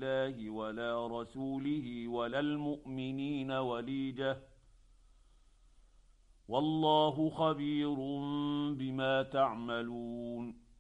بالله ولا رسوله ولا المؤمنين وليجة والله خبير بما تعملون